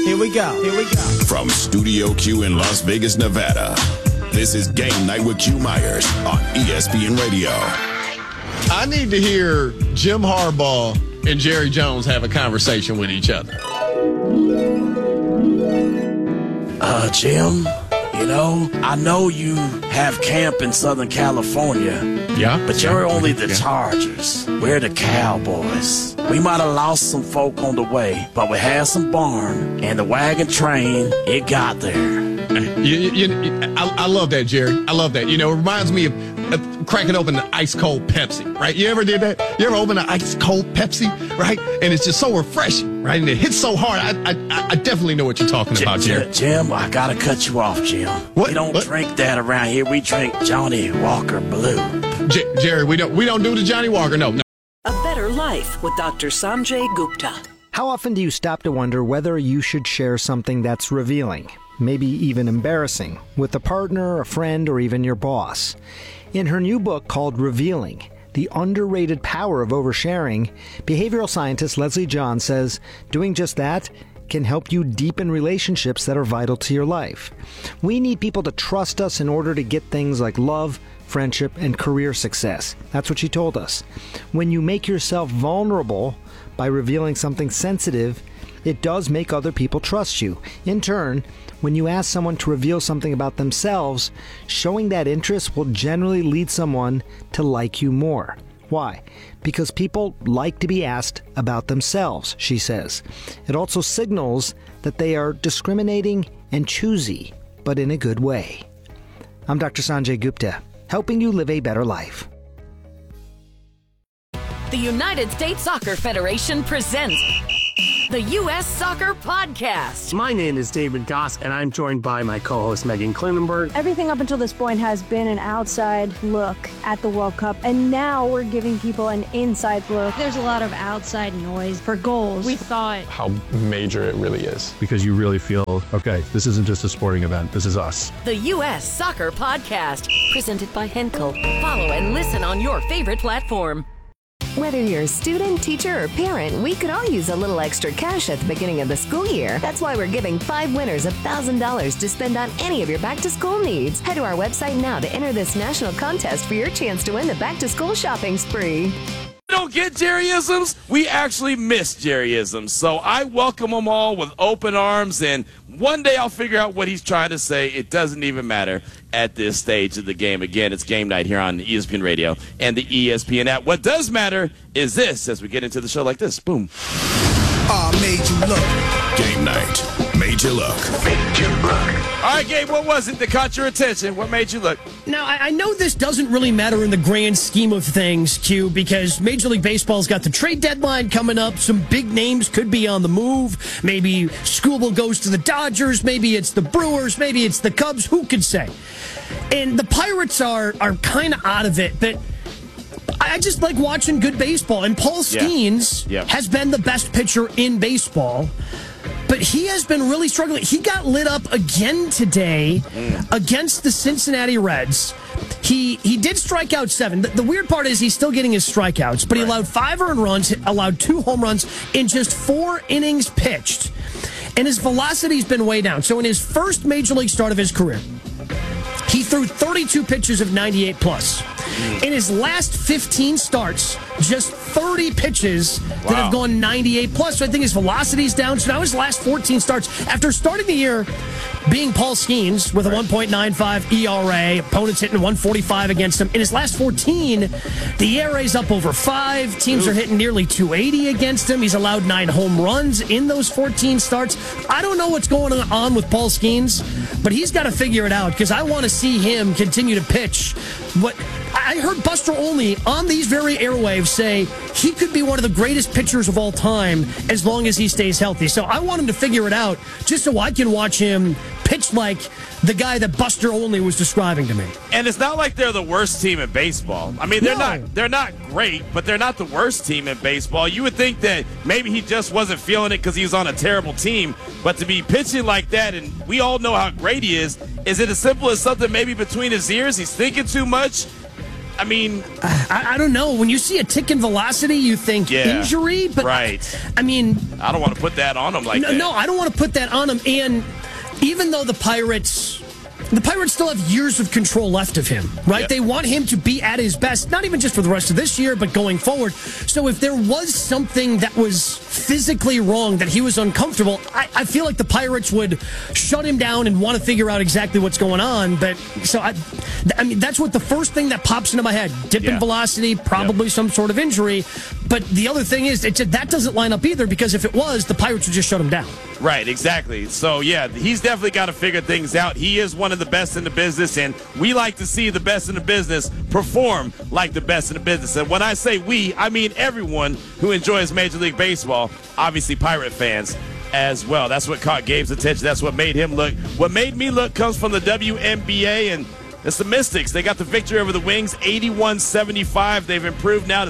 Here we go. From Studio Q in Las Vegas, Nevada, this is Game Night with Q Myers on ESPN Radio. I need to hear Jim Harbaugh and Jerry Jones have a conversation with each other. Jim, I know you have camp in Southern California. Yeah. But you're only the Chargers. We're the Cowboys. We might have lost some folk on the way, but we had some barn, and the wagon train, it got there. I love that, Jerry. I love that. It reminds me of cracking open the ice-cold Pepsi, right? You ever did that? You ever open an ice-cold Pepsi, right? And it's just so refreshing, right? And it hits so hard. I definitely know what you're talking about, Jerry. Jim, I got to cut you off, Jim. What? We don't drink that around here. We drink Johnny Walker Blue. Jerry, we don't do the Johnny Walker, no. A Better Life with Dr. Sanjay Gupta. How often do you stop to wonder whether you should share something that's revealing, maybe even embarrassing, with a partner, a friend, or even your boss? In her new book called Revealing, The Underrated Power of Oversharing, behavioral scientist Leslie John says doing just that can help you deepen relationships that are vital to your life. We need people to trust us in order to get things like love, friendship, and career success. That's what she told us. When you make yourself vulnerable by revealing something sensitive, it does make other people trust you. In turn, when you ask someone to reveal something about themselves, showing that interest will generally lead someone to like you more. Why? Because people like to be asked about themselves, she says. It also signals that they are discriminating and choosy, but in a good way. I'm Dr. Sanjay Gupta, helping you live a better life. The United States Soccer Federation presents the U.S. Soccer Podcast. My name is David Goss, and I'm joined by my co-host Megan Klinenberg. Everything up until this point has been an outside look at the World Cup, and now we're giving people an inside look. There's a lot of outside noise for goals. We thought how major it really is. Because you really feel, okay, this isn't just a sporting event, this is us. The U.S. Soccer Podcast, presented by Henkel. Follow and listen on your favorite platform. Whether you're a student, teacher, or parent, we could all use a little extra cash at the beginning of the school year. That's why we're giving 5 winners $1,000 to spend on any of your back-to-school needs. Head to our website now to enter this national contest for your chance to win the back-to-school shopping spree. We don't get Jerryisms. We actually miss Jerryisms. So I welcome them all with open arms, and one day I'll figure out what he's trying to say. It doesn't even matter at this stage of the game. Again, it's game night here on ESPN Radio and the ESPN app. What does matter is this as we get into the show like this. Boom. Made you look. Game night. Made you look. Made you look. All right, Gabe, what was it that caught your attention? What made you look? Now, I know this doesn't really matter in the grand scheme of things, Q, because Major League Baseball's got the trade deadline coming up. Some big names could be on the move. Maybe Skubal goes to the Dodgers. Maybe it's the Brewers. Maybe it's the Cubs. Who could say? And the Pirates are kind of out of it, but I just like watching good baseball. And Paul Skeens has been the best pitcher in baseball. But he has been really struggling. He got lit up again today against the Cincinnati Reds. He did strike out 7. The weird part is he's still getting his strikeouts, but he allowed 5 earned runs, allowed 2 home runs in just 4 innings pitched. And his velocity's been way down. So in his first Major League start of his career, he threw 32 pitches of 98 plus. In his last 15 starts, just 30 pitches that have gone 98 plus. So I think his velocity's down. So now his last 14 starts, after starting the year being Paul Skeens with a 1.95 ERA, opponents hitting 145 against him. In his last 14, the ERA's up over 5. Teams are hitting nearly 280 against him. He's allowed 9 home runs in those 14 starts. I don't know what's going on with Paul Skeens, but he's got to figure it out because I want to see him continue to pitch. What I heard Buster Olney on these very airwaves say he could be one of the greatest pitchers of all time as long as he stays healthy. So I want him to figure it out just so I can watch him pitch like the guy that Buster Olney was describing to me. And it's not like they're the worst team in baseball. I mean, they're not great, but they're not the worst team in baseball. You would think that maybe he just wasn't feeling it because he was on a terrible team. But to be pitching like that, and we all know how great he is it as simple as something maybe between his ears? He's thinking too much? I mean, I don't know. When you see a tick in velocity, you think injury, but I mean, I don't want to put that on him like that. No, I don't want to put that on him. And even though the Pirates still have years of control left of him, right? Yep. They want him to be at his best, not even just for the rest of this year, but going forward. So if there was something that was physically wrong, that he was uncomfortable, I feel like the Pirates would shut him down and want to figure out exactly what's going on. But so I mean, that's what the first thing that pops into my head: dip in velocity, probably some sort of injury. But the other thing is, that doesn't line up either, because if it was, the Pirates would just shut him down. Right, exactly. So, yeah, he's definitely got to figure things out. He is one of the best in the business, and we like to see the best in the business perform like the best in the business. And when I say we, I mean everyone who enjoys Major League Baseball, obviously Pirate fans as well. That's what caught Gabe's attention. That's what made him look. What made me look comes from the WNBA, and it's the Mystics. They got the victory over the Wings, 81-75. They've improved now to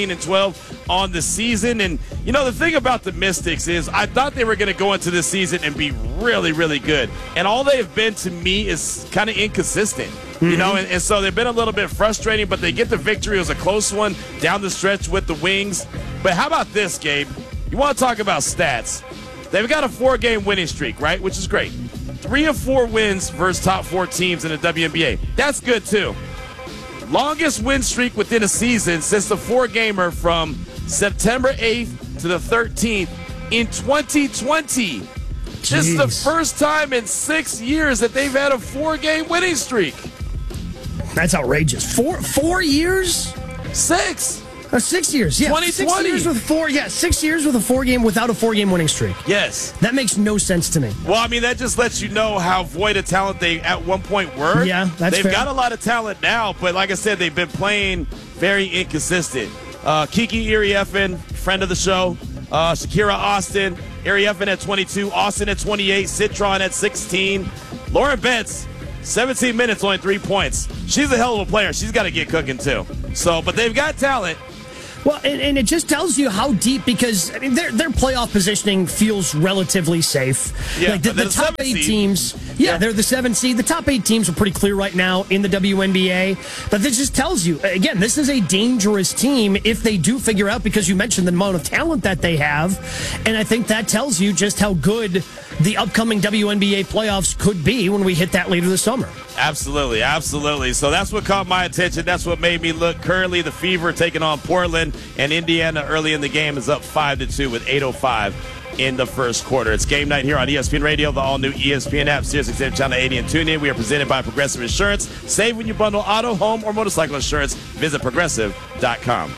16-12 on the season. And, you know, the thing about the Mystics is I thought they were going to go into this season and be really, really good. And all they have been to me is kind of inconsistent. You know, and so they've been a little bit frustrating, but they get the victory. It was a close one down the stretch with the Wings. But how about this, Gabe? You want to talk about stats. They've got a 4-game winning streak, right, which is great. 3 of 4 wins versus top 4 teams in the WNBA. That's good, too. Longest win streak within a season since the 4-gamer from September 8th to the 13th in 2020. Jeez. This is the first time in 6 years that they've had a 4-game winning streak. That's outrageous. 4 years? 6. 6 years, yeah. 2020. 6 years with 4, 6 years with a 4-game without a 4-game winning streak. Yes. That makes no sense to me. Well, I mean, that just lets you know how void of talent they at one point were. Yeah, that's They've fair. got a lot of talent now, but like I said, they've been playing very inconsistent. Kiki Iriefin, friend of the show. Shakira Austin. Iriefin at 22. Austin at 28. Citron at 16. Lauren Betts, 17 minutes, only 3 points. She's a hell of a player. She's got to get cooking, too. So, but they've got talent. Well, and it just tells you how deep, because I mean their playoff positioning feels relatively safe. Yeah, like the top 8 teams, they're the 7th seed. The top 8 teams are pretty clear right now in the WNBA. But this just tells you, again, this is a dangerous team if they do figure out, because you mentioned the amount of talent that they have, and I think that tells you just how good the upcoming WNBA playoffs could be when we hit that later this summer. Absolutely, absolutely. So that's what caught my attention. That's what made me look. Currently, the Fever taking on Portland, and Indiana early in the game is up 5-2 with 8:05 in the first quarter. It's game night here on ESPN Radio, the all-new ESPN app, SiriusXM Channel 80 and TuneIn. We are presented by Progressive Insurance. Save when you bundle auto, home, or motorcycle insurance. Visit Progressive.com.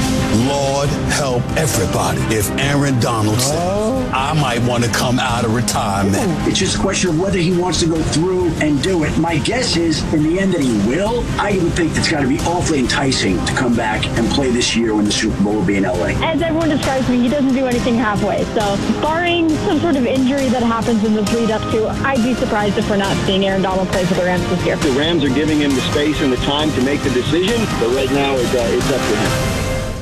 Lord help everybody. If Aaron Donald says, I might want to come out of retirement. It's just a question of whether he wants to go through and do it. My guess is, in the end, that he will. I would think it's got to be awfully enticing to come back and play this year when the Super Bowl will be in LA. As everyone describes me, he doesn't do anything halfway. So, barring some sort of injury that happens in this lead up to, I'd be surprised if we're not seeing Aaron Donald play for the Rams this year. The Rams are giving him the space and the time to make the decision, but right now it's up to him.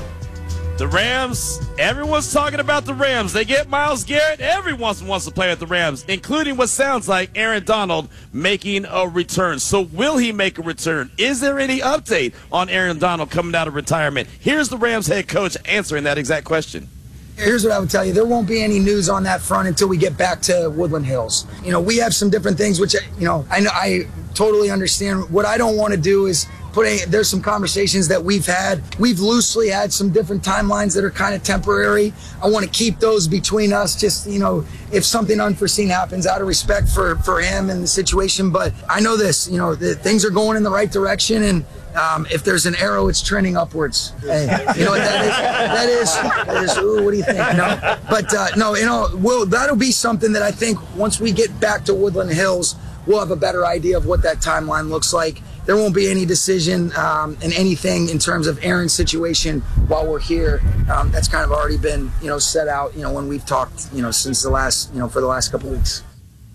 The Rams, everyone's talking about the Rams. They get Myles Garrett. Everyone wants to play with the Rams, including what sounds like Aaron Donald making a return. So will he make a return? Is there any update on Aaron Donald coming out of retirement? Here's the Rams head coach answering that exact question. Here's what I would tell you. There won't be any news on that front until we get back to Woodland Hills. You know, we have some different things, which, you know, I totally understand. What I don't want to do is there's some conversations that we've had. We've loosely had some different timelines that are kind of temporary. I want to keep those between us, just, you know, if something unforeseen happens, out of respect for him and the situation. But I know this, you know, things are going in the right direction, and if there's an arrow, it's trending upwards. Hey, you know what that is? Ooh, what do you think? No, but no, you know, that'll be something that I think once we get back to Woodland Hills, we'll have a better idea of what that timeline looks like. There won't be any decision in anything in terms of Aaron's situation while we're here. That's kind of already been, you know, set out, you know, when we've talked, you know, since the last, you know, for the last couple of weeks.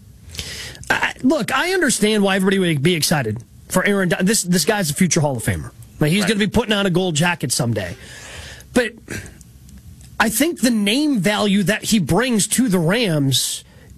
Look, I understand why everybody would be excited for Aaron. This guy's a future Hall of Famer. Like, he's going to be putting on a gold jacket someday. But I think the name value that he brings to the Rams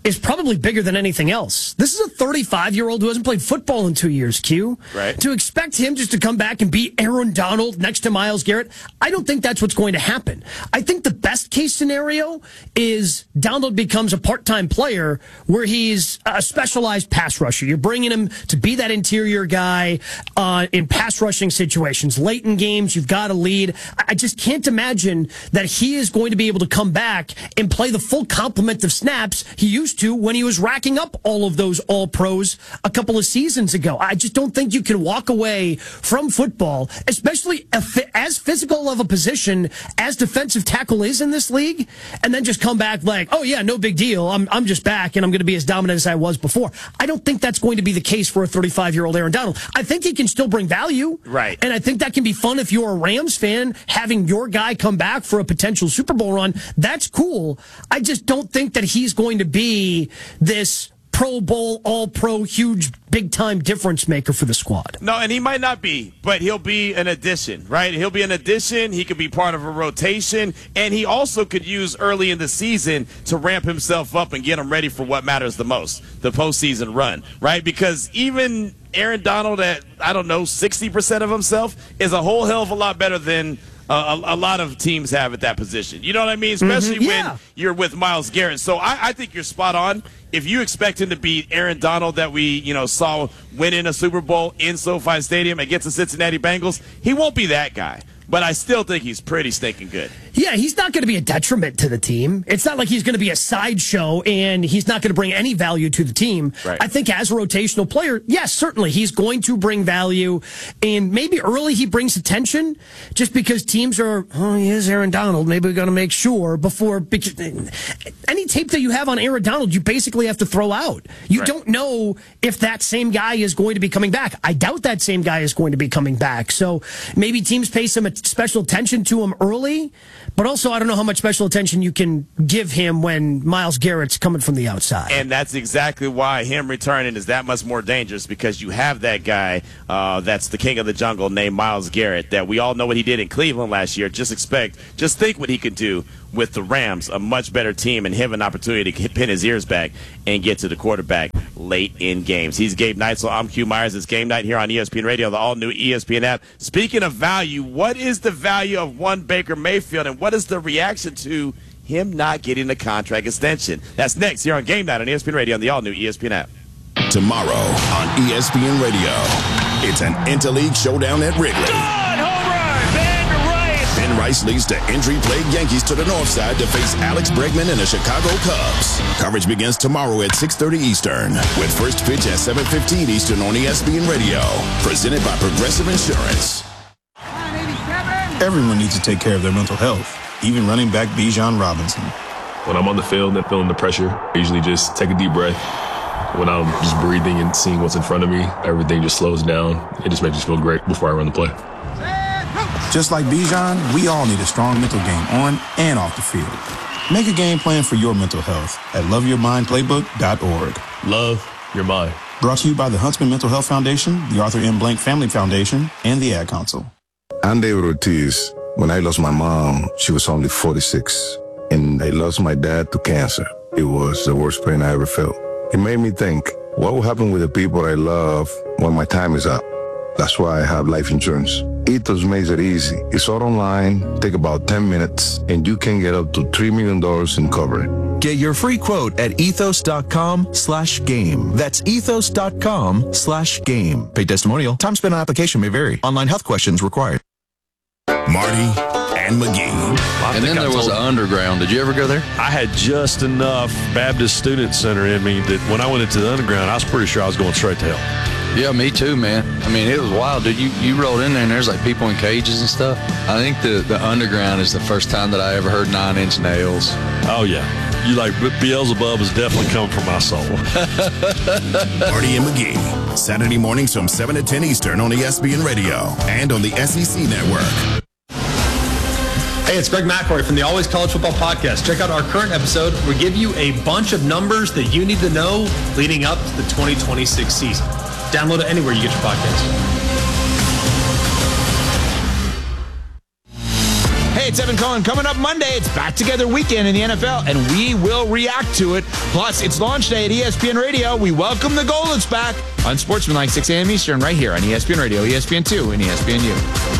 is probably bigger than anything else. This is a 35-year-old who hasn't played football in 2 years, Q. Right. To expect him just to come back and beat Aaron Donald next to Myles Garrett, I don't think that's what's going to happen. I think the best case scenario is Donald becomes a part-time player where he's a specialized pass rusher. You're bringing him to be that interior guy in pass rushing situations. Late in games, you've got a lead. I just can't imagine that he is going to be able to come back and play the full complement of snaps he used to when he was racking up all of those all-pros a couple of seasons ago. I just don't think you can walk away from football, especially as physical of a position as defensive tackle is in this league, and then just come back like, oh yeah, no big deal. I'm just back and I'm going to be as dominant as I was before. I don't think that's going to be the case for a 35-year-old Aaron Donald. I think he can still bring value. Right. And I think that can be fun if you're a Rams fan, having your guy come back for a potential Super Bowl run. That's cool. I just don't think that he's going to be this Pro Bowl, all-pro, huge, big-time difference maker for the squad. No, and he might not be, but he'll be an addition, right? He'll be an addition. He could be part of a rotation, and he also could use early in the season to ramp himself up and get him ready for what matters the most, the postseason run, right? Because even Aaron Donald at, 60% of himself is a whole hell of a lot better than a lot of teams have at that position. You know what I mean? Especially when you're with Myles Garrett. So I think you're spot on. If you expect him to beat Aaron Donald that we saw win in a Super Bowl in SoFi Stadium against the Cincinnati Bengals, he won't be that guy. But I still think he's pretty stinking good. Yeah, he's not going to be a detriment to the team. It's not like he's going to be a sideshow and he's not going to bring any value to the team. Right. I think as a rotational player, yes, certainly he's going to bring value. And maybe early he brings attention just because teams are, he is Aaron Donald. Maybe we're going to make sure before. Any tape that you have on Aaron Donald, you basically have to throw out. You don't know if that same guy is going to be coming back. I doubt that same guy is going to be coming back. So maybe teams pay some special attention to him early, but also I don't know how much special attention you can give him when Myles Garrett's coming from the outside. And that's exactly why him returning is that much more dangerous, because you have that guy that's the king of the jungle named Myles Garrett that we all know what he did in Cleveland last year. Just think what he could do with the Rams, a much better team, and him an opportunity to pin his ears back and get to the quarterback late in games. He's Gabe Neitzel. I'm Q Myers. It's Game Night here on ESPN Radio, the all-new ESPN app. Speaking of value, what is the value of one Baker Mayfield, and what is the reaction to him not getting a contract extension? That's next here on Game Night on ESPN Radio on the all-new ESPN app. Tomorrow on ESPN Radio, it's an interleague showdown at Wrigley. Ben Rice leads the injury-plagued Yankees to the north side to face Alex Bregman and the Chicago Cubs. Coverage begins tomorrow at 6:30 Eastern, with first pitch at 7:15 Eastern on ESPN Radio. Presented by Progressive Insurance. Everyone needs to take care of their mental health, even running back Bijan Robinson. When I'm on the field and feeling the pressure, I usually just take a deep breath. When I'm just breathing and seeing what's in front of me, everything just slows down. It just makes me feel great before I run the play. Just like Bijan, we all need a strong mental game on and off the field. Make a game plan for your mental health at loveyourmindplaybook.org. Love your mind. Brought to you by the Huntsman Mental Health Foundation, the Arthur M. Blank Family Foundation, and the Ad Council. I'm David Ortiz. When I lost my mom, she was only 46. And I lost my dad to cancer. It was the worst pain I ever felt. It made me think, what will happen with the people I love when my time is up? That's why I have life insurance. Ethos makes it easy. It's all online, take about 10 minutes, and you can get up to $3 million in coverage. Get your free quote at ethos.com/game. That's ethos.com/game. Paid testimonial. Time spent on application may vary. Online health questions required. Marty and McGee. And then there was an underground. Did you ever go there? I had just enough Baptist Student Center in me that when I went into the underground, I was pretty sure I was going straight to hell. Yeah, me too, man. I mean, it was wild, dude. You rolled in there and there's like people in cages and stuff. I think the underground is the first time that I ever heard 9 Inch Nails. Oh, yeah. You like Beelzebub is definitely coming from my soul. Marty and McGee, Saturday mornings from 7 to 10 Eastern on ESPN Radio and on the SEC Network. Hey, it's Greg McElroy from the Always College Football Podcast. Check out our current episode. We give you a bunch of numbers that you need to know leading up to the 2026 season. Download it anywhere you get your podcast. Hey, it's Evan Cohen. Coming up Monday, it's Back Together Weekend in the NFL, and we will react to it. Plus, it's launch day at ESPN Radio. We welcome the Goldens back on Sportsmanlike, 6 a.m. Eastern, right here on ESPN Radio, ESPN2, and ESPNU.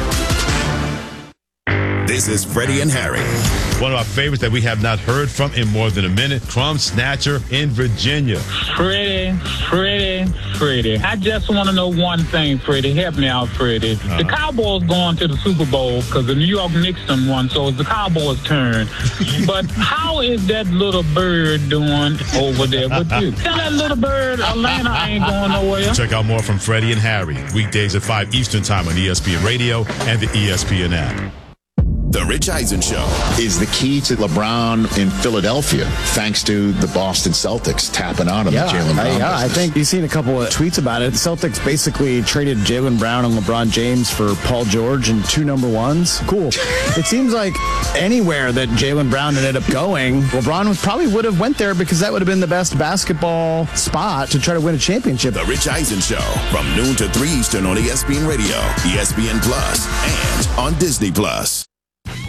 This is Freddie and Harry. One of our favorites that we have not heard from in more than a minute, Crumb Snatcher in Virginia. Freddie. I just want to know one thing, Freddie. Help me out, Freddie. The Cowboys going to the Super Bowl because the New York Knicks done won, so it's the Cowboys' turn. But how is that little bird doing over there with you? Tell that little bird Atlanta ain't going nowhere. Check out more from Freddie and Harry, weekdays at 5 Eastern Time on ESPN Radio and the ESPN app. The Rich Eisen Show is the key to LeBron in Philadelphia, thanks to the Boston Celtics tapping on him. Jaylen Brown. I think you've seen a couple of tweets about it. The Celtics basically traded Jaylen Brown and LeBron James for Paul George and 2 number ones. Cool. It seems like anywhere that Jaylen Brown ended up going, LeBron probably would have went there because that would have been the best basketball spot to try to win a championship. The Rich Eisen Show from noon to 3 Eastern on ESPN Radio, ESPN Plus, and on Disney Plus.